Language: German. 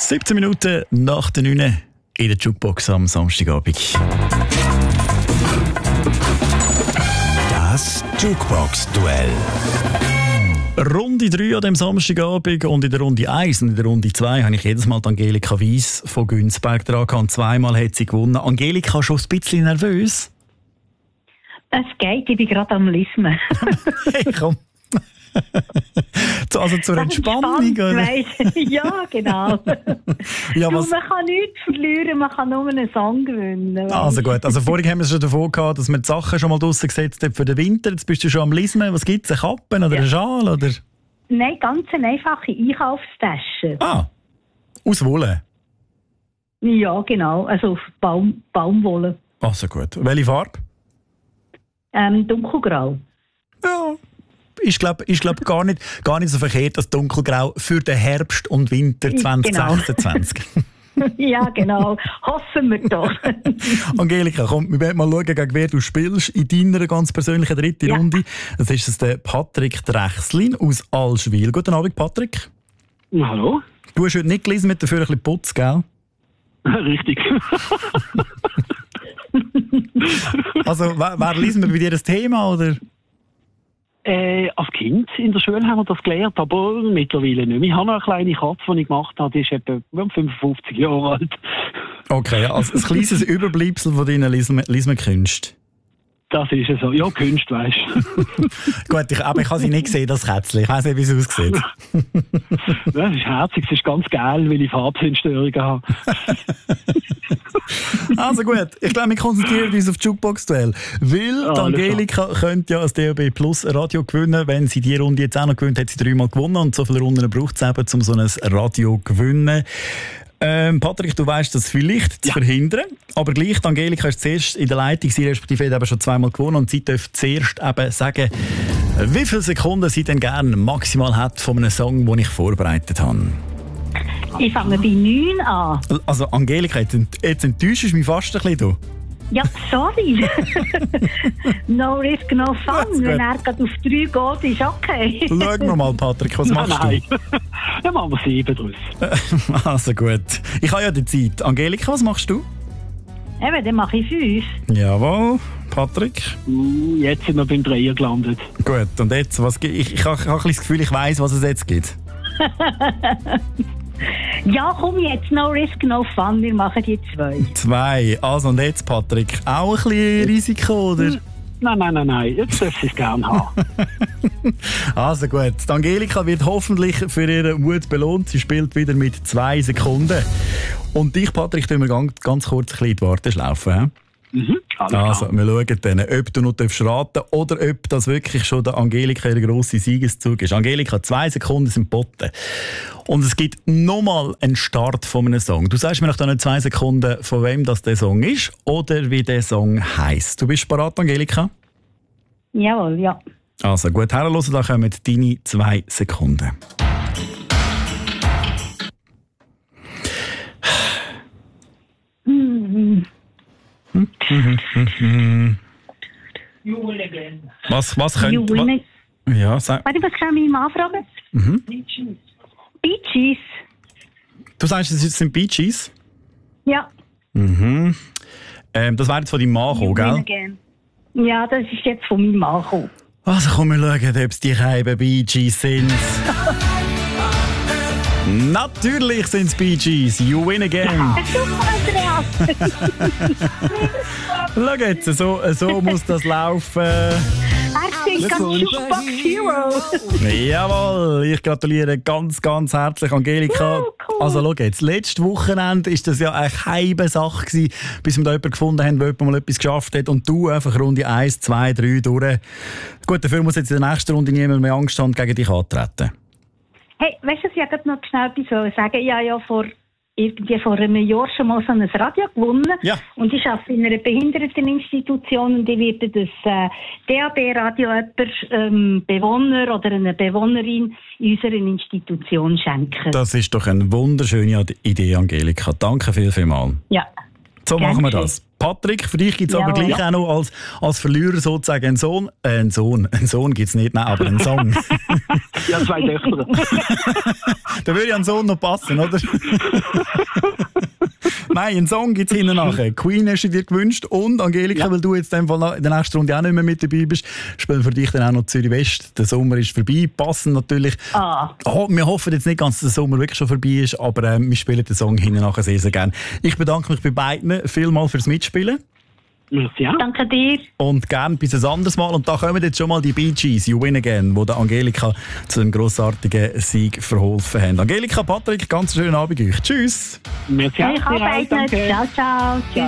17 Minuten nach der 9 in der Jukebox am Samstagabend. Das Jukebox-Duell. Runde 3 an diesem Samstagabend und in der Runde 1 und in der Runde 2 habe ich jedes Mal die Angelika Weiss von Günzberg dran gehabt. Zweimal hat sie gewonnen. Angelika, schon ein bisschen nervös? Es geht, ich bin gerade am Lismen. Hey, komm. Also zur Entspannung, oder? Ja, genau. Ja, man kann nichts verlieren, man kann nur einen Song gewinnen. Also gut, also vorhin haben wir schon davon gehabt, dass man die Sachen schon mal draussen gesetzt hat für den Winter. Jetzt bist du schon am Lismen. Was gibt es? Eine Kappe oder einen Schal? Oder? Nein, ganz eine einfache Einkaufstasche. Ah, aus Wolle? Ja, genau. Also auf Baumwolle. Also gut. Welche Farbe? Dunkelgrau. Ja. Ich glaube gar nicht so verkehrt, das Dunkelgrau für den Herbst und Winter 2026. Genau. Ja, genau. Hoffen wir doch. Angelika, komm, wir werden mal schauen, gegen wer du spielst in deiner ganz persönlichen dritten Runde. Das ist es der Patrick Drechslin aus Allschwil. Guten Abend, Patrick. Hallo. Du hast heute nicht gelesen, mit dafür ein bisschen Putz, gell? Richtig. Also, wer liest mir bei dir das Thema, oder? Als Kind in der Schule haben wir das gelernt, aber mittlerweile nicht mehr. Ich habe noch eine kleine Katze, die ich gemacht habe, die ist etwa 55 Jahre alt. Okay, also ein kleines Überbleibsel von deinen Lismenkünsten. Das ist ja so. Ja, Kunst, weißt du. Gut, aber ich habe sie nicht gesehen, das Kätzchen. Ich weiss nicht, wie es aussieht. Ja, es ist herzig, es ist ganz geil, weil ich Farbsinnstörungen habe. Also gut, ich glaube, wir konzentrieren uns auf die Jukebox-Duell. Weil die Angelika könnte ja als DAB Plus Radio gewinnen. Wenn sie die Runde jetzt auch noch gewinnt, hat sie 3-mal gewonnen. Und so viele Runden braucht es eben, um so ein Radio zu gewinnen. Patrick, du weißt das vielleicht zu verhindern, aber gleich, die Angelika ist zuerst in der Leitung, sie respektive hat eben schon 2-mal gewonnen und sie darf zuerst eben sagen, wie viele Sekunden sie denn gerne maximal hat von einem Song, den ich vorbereitet habe. Ich fange bei 9 an. Also Angelika, jetzt enttäuschst du mich fast ein bisschen. Ja, sorry. No risk, no fun. Wenn er gerade auf 3 geht, ist okay. Schauen wir mal, Patrick, was machst du? Dann machen wir 7 draus. Also gut. Ich habe ja die Zeit. Angelika, was machst du? Eben, dann mache ich 5. Jawohl. Patrick? Jetzt sind wir beim Dreier gelandet. Gut, und jetzt? Ich habe ein bisschen das Gefühl, ich weiss, was es jetzt gibt. Ja, komm jetzt, no risk, no fun, wir machen die 2. 2. Also und jetzt, Patrick, auch ein bisschen Risiko, oder? Nein, jetzt darf sie es gerne haben. Also gut, die Angelika wird hoffentlich für ihren Mut belohnt. Sie spielt wieder mit 2 Sekunden. Und dich, Patrick, tun wir ganz kurz ein bisschen in die Warteschlaufe. Also, wir schauen dann, ob du noch raten darfst oder ob das wirklich schon der Angelika ihre grosse Siegeszug ist. Angelika, 2 Sekunden sind geboten. Und es gibt nochmal einen Start von einem Song. Du sagst mir nach diesen 2 Sekunden, von wem das der Song ist oder wie der Song heisst. Du bist bereit, Angelika? Jawohl, ja. Also gut, herhören, da kommen deine 2 Sekunden. Was könnte... Ja, sag... Warte, was kann ich mal fragen? Bee Gees. Du sagst, es sind Bee Gees? Ja. Das wäre jetzt von deinem Mann gekommen, gell? Ja, das ist jetzt von meinem Mann gekommen. Also komm, wir schauen, ob es die Heiben Bee Gees sind. Natürlich sind es Bee Gees. You win again. Super, Andreas. Schau jetzt, so muss das laufen. Ich bin ganz Jukebox Hero. Jawohl, ich gratuliere ganz, ganz herzlich, Angelika. Cool. Also schau jetzt, letztes Wochenende war das ja eine geheime Sache gewesen, bis wir da jemanden gefunden haben, der mal etwas geschafft hat und du einfach Runde 1, 2, 3 durch. Gut, dafür muss jetzt in der nächsten Runde niemand mehr Angst haben und gegen dich antreten. Hey, weißt du, ich wollte noch schnell etwas sagen. Ich habe ja vor einem Jahr schon mal so ein Radio gewonnen. Ja. Und ich arbeite in einer Behinderteninstitution und ich werde das DAB-Radio jemand Bewohner oder einer Bewohnerin in unserer Institution schenken. Das ist doch eine wunderschöne Idee, Angelika. Danke vielmals. Ja. So machen wir das. Patrick, für dich gibt es aber gleich auch noch als Verlierer sozusagen einen Sohn. Einen Sohn gibt es nicht, nein, aber einen Song. Ja, 2 Töchter. Da würde ja ein Sohn noch passen, oder? Nein, einen Song gibt es hinten nachher. Queen hast du dir gewünscht und Angelika, weil du jetzt in der nächsten Runde auch nicht mehr mit dabei bist, spielen für dich dann auch noch Zürich West. Der Sommer ist vorbei, passend natürlich. Wir hoffen jetzt nicht ganz, dass der Sommer wirklich schon vorbei ist, aber wir spielen den Song hinten nachher sehr, sehr gerne. Ich bedanke mich bei beiden vielmals fürs Mitspielen. Ja. Danke dir. Und gerne bis ein anderes Mal. Und da kommen jetzt schon mal die Bee Gees, You Win Again, die der Angelika zu einem grossartigen Sieg verholfen haben. Angelika, Patrick, ganz schönen Abend euch. Tschüss. Merci. Ciao, ciao. Tschüss.